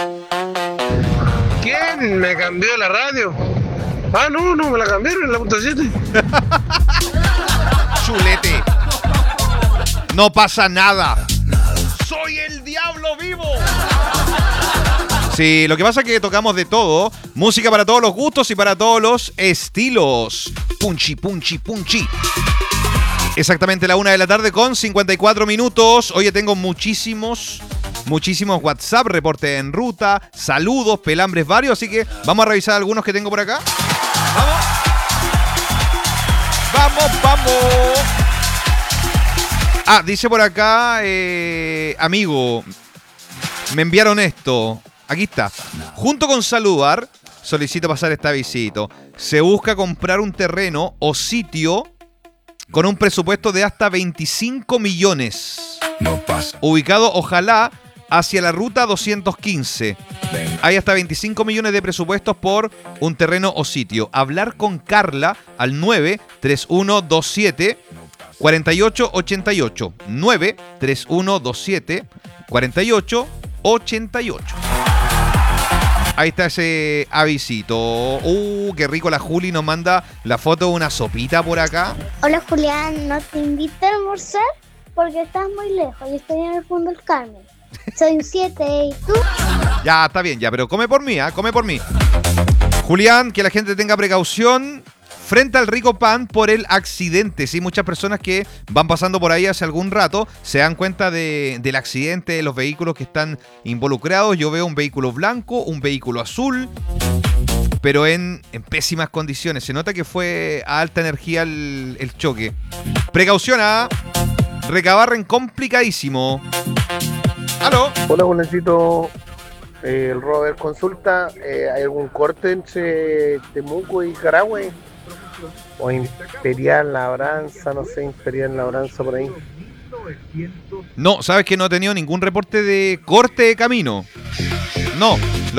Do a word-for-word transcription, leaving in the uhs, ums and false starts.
¿Quién me cambió la radio? Ah, no, no, me la cambiaron en la punta siete. Chulete. No pasa nada. Soy el diablo vivo. Sí, lo que pasa es que tocamos de todo. Música para todos los gustos y para todos los estilos. Punchi, punchi, punchi. Exactamente la una de la tarde con cincuenta y cuatro minutos. Oye, tengo muchísimos, muchísimos WhatsApp, reporte en ruta, saludos, pelambres varios. Así que vamos a revisar algunos que tengo por acá. Vamos. Vamos, vamos. Ah, dice por acá, eh, amigo, me enviaron esto. Aquí está. Junto con saludar, solicito pasar este avisito. Se busca comprar un terreno o sitio con un presupuesto de hasta veinticinco millones. No pasa. Ubicado, ojalá, hacia la ruta doscientos quince. Hay hasta veinticinco millones de presupuestos por un terreno o sitio. Hablar con Carla al nueve tres uno dos siete cuatro ocho ocho ocho. nueve tres uno dos siete cuatro ocho ocho ocho. Ahí está ese avisito. Uh, qué rico, la Juli nos manda la foto de una sopita por acá. Hola Julián, no te invito a almorzar porque estás muy lejos y estoy en el fondo del Carmen. Soy un siete, ¿y tú? Ya, está bien, ya, pero come por mí, ¿ah? Come por mí. Julián, que la gente tenga precaución frente al Rico Pan por el accidente. Sí, muchas personas que van pasando por ahí hace algún rato se dan cuenta de, del accidente, de los vehículos que están involucrados. Yo veo un vehículo blanco, un vehículo azul, pero en, en pésimas condiciones. Se nota que fue a alta energía el, el choque. Precaución, ¿ah? Recabarren complicadísimo. ¿Aló? Hola, Julencito. Eh, el Robert consulta, eh, ¿hay algún corte entre Temuco y Carahue? O Imperial Labranza, no sé, Imperial Labranza por ahí. No, sabes que no he tenido ningún reporte de corte de camino. No.